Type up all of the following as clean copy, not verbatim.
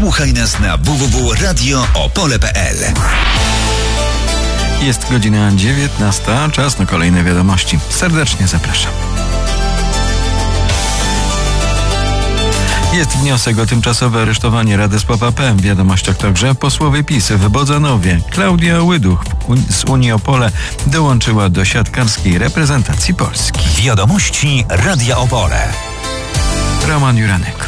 Słuchaj nas na www.radioopole.pl. Jest godzina 19, czas na kolejne wiadomości. Serdecznie zapraszam. Jest wniosek o tymczasowe aresztowanie Radosława P. W wiadomościach także posłowie PiS w Bodzanowie. Klaudia Łyduch z Unii Opole dołączyła do siatkarskiej reprezentacji Polski. Wiadomości Radia Opole. Roman Juranek.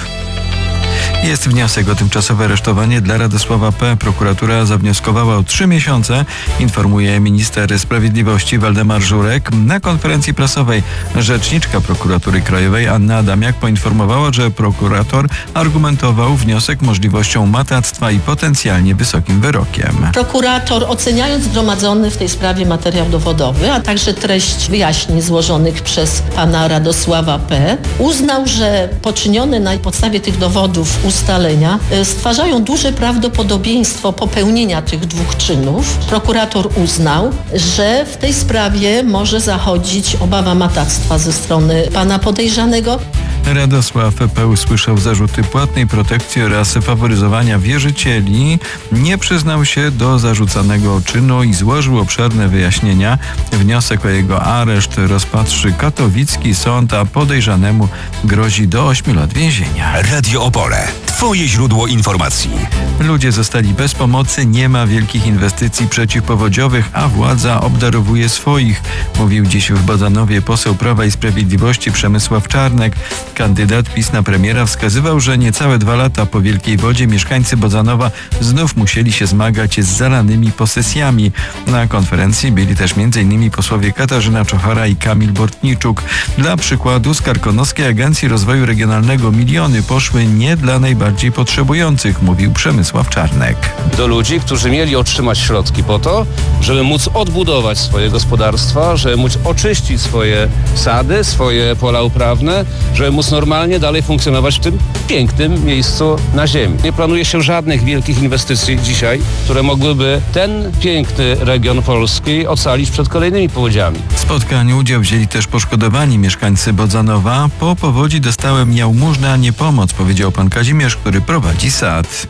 Jest wniosek o tymczasowe aresztowanie dla Radosława P. Prokuratura zawnioskowała o 3 miesiące, informuje minister sprawiedliwości Waldemar Żurek. Na konferencji prasowej rzeczniczka prokuratury krajowej Anna Adamiak poinformowała, że prokurator argumentował wniosek możliwością matactwa i potencjalnie wysokim wyrokiem. Prokurator, oceniając zgromadzony w tej sprawie materiał dowodowy, a także treść wyjaśnień złożonych przez pana Radosława P., uznał, że poczynione na podstawie tych dowodów ustalenia stwarzają duże prawdopodobieństwo popełnienia tych dwóch czynów. Prokurator uznał, że w tej sprawie może zachodzić obawa matactwa ze strony pana podejrzanego. Radosław P. usłyszał zarzuty płatnej protekcji oraz faworyzowania wierzycieli. Nie przyznał się do zarzucanego czynu i złożył obszerne wyjaśnienia. Wniosek o jego areszt rozpatrzy katowicki sąd, a podejrzanemu grozi do 8 lat więzienia. Radio Opole. Twoje źródło informacji. Ludzie zostali bez pomocy, nie ma wielkich inwestycji przeciwpowodziowych, a władza obdarowuje swoich. Mówił dziś w Bodzanowie poseł Prawa i Sprawiedliwości Przemysław Czarnek. Kandydat PiS na premiera wskazywał, że niecałe 2 lata po Wielkiej Wodzie mieszkańcy Bodzanowa znów musieli się zmagać z zalanymi posesjami. Na konferencji byli też m.in. posłowie Katarzyna Czochara i Kamil Bortniczuk. Dla przykładu z Karkonoskiej Agencji Rozwoju Regionalnego miliony poszły nie dla najbardziej potrzebujących, mówił Przemysław Czarnek. Do ludzi, którzy mieli otrzymać środki po to, żeby móc odbudować swoje gospodarstwa, żeby móc oczyścić swoje sady, swoje pola uprawne, żeby móc normalnie dalej funkcjonować w tym pięknym miejscu na ziemi. Nie planuje się żadnych wielkich inwestycji dzisiaj, które mogłyby ten piękny region Polski ocalić przed kolejnymi powodziami. W spotkaniu udział wzięli też poszkodowani mieszkańcy Bodzanowa. Po powodzi dostałem jałmużnę, a nie pomoc, powiedział pan Kazimierz, który prowadzi sad.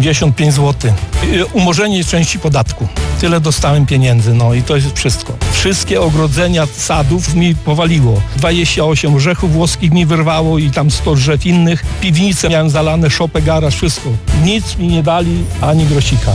85 zł. Umorzenie części podatku. Tyle dostałem pieniędzy, i to jest wszystko. Wszystkie ogrodzenia sadów mi powaliło. 28 orzechów włoskich mi wyrwało i tam 100 drzew innych. Piwnice miałem zalane, szopę, garaż, wszystko. Nic mi nie dali, ani grosika.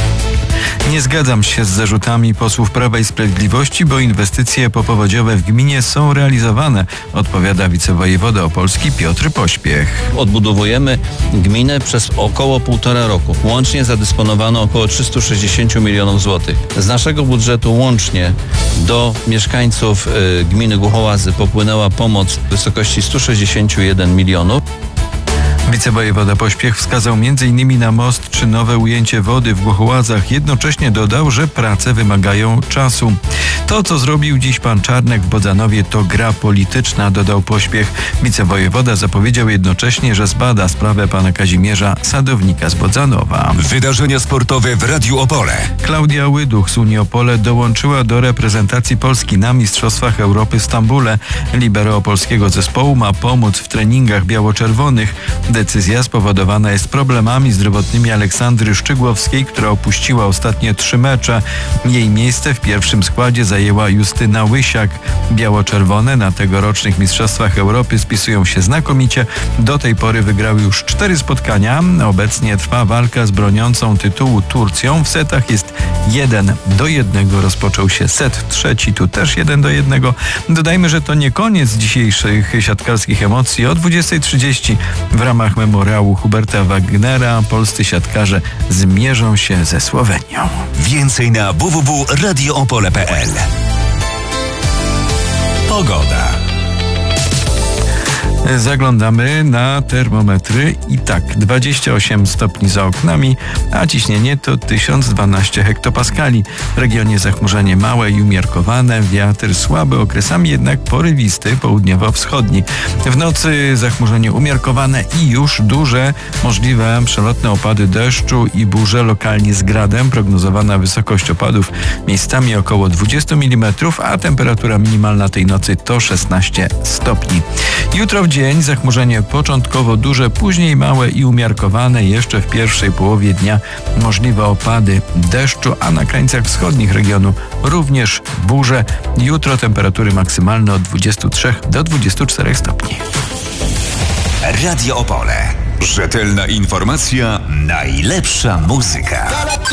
Nie zgadzam się z zarzutami posłów Prawa i Sprawiedliwości, bo inwestycje popowodziowe w gminie są realizowane, odpowiada wicewojewoda opolski Piotr Pośpiech. Odbudowujemy gminę przez około 1,5 roku. Łącznie zadysponowano około 360 milionów złotych. Z naszego budżetu łącznie do mieszkańców gminy Głuchołazy popłynęła pomoc w wysokości 161 milionów. Wicewojewoda Pośpiech wskazał m.in. na most czy nowe ujęcie wody w Głuchołazach. Jednocześnie dodał, że prace wymagają czasu. To, co zrobił dziś pan Czarnek w Bodzanowie, to gra polityczna, dodał Pośpiech. Wicewojewoda zapowiedział jednocześnie, że zbada sprawę pana Kazimierza, sadownika z Bodzanowa. Wydarzenia sportowe w Radiu Opole. Klaudia Łyduch z Unii Opole dołączyła do reprezentacji Polski na Mistrzostwach Europy w Stambule. Libero opolskiego zespołu ma pomóc w treningach biało-czerwonych. Decyzja spowodowana jest problemami zdrowotnymi Aleksandry Szczygłowskiej, która opuściła ostatnie 3 mecze. Jej miejsce w pierwszym składzie zajęła Justyna Łysiak. Biało-czerwone na tegorocznych Mistrzostwach Europy spisują się znakomicie. Do tej pory wygrały już 4 spotkania. Obecnie trwa walka z broniącą tytułu Turcją. W setach jest 1-1. Rozpoczął się set trzeci, tu też 1-1. Dodajmy, że to nie koniec dzisiejszych siatkarskich emocji. O 20:30 w ramach memoriału Huberta Wagnera polscy siatkarze zmierzą się ze Słowenią. Więcej na www.radioopole.pl. Pogoda. Zaglądamy na termometry i tak 28 stopni za oknami, a ciśnienie to 1012 hektopaskali. W regionie zachmurzenie małe i umiarkowane, wiatr słaby, okresami jednak porywisty, południowo-wschodni. W nocy zachmurzenie umiarkowane i już duże, możliwe przelotne opady deszczu i burze lokalnie z gradem. Prognozowana wysokość opadów miejscami około 20 mm, a temperatura minimalna tej nocy to 16 stopni. Jutro w dzień zachmurzenie początkowo duże, później małe i umiarkowane. Jeszcze w pierwszej połowie dnia możliwe opady deszczu, a na krańcach wschodnich regionu również burze. Jutro temperatury maksymalne od 23 do 24 stopni. Radio Opole. Rzetelna informacja, najlepsza muzyka.